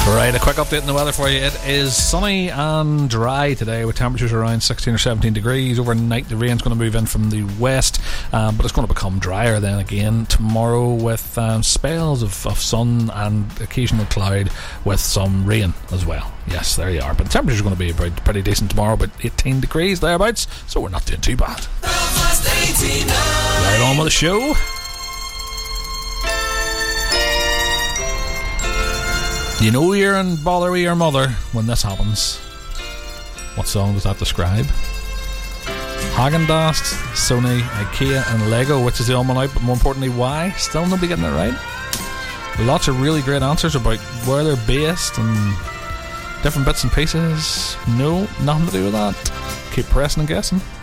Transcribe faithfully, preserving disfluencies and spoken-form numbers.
Right, a quick update on the weather for you. It is sunny and dry today with temperatures around sixteen or seventeen degrees. Overnight the rain's going to move in from the west, um, but it's going to become drier then again tomorrow with um, spells of, of sun and occasional cloud with some rain as well. Yes, there you are. But the temperature's going to be pretty, pretty decent tomorrow, about eighteen degrees thereabouts, so we're not doing too bad. Right on with the show. You know you're in bother with your mother when this happens. What song does that describe? Häagen-Dazs, Sony, IKEA and Lego, which is the all out, but more importantly, why? Still nobody getting it right. Lots of really great answers about where they're based and different bits and pieces. No, nothing to do with that. Keep pressing and guessing.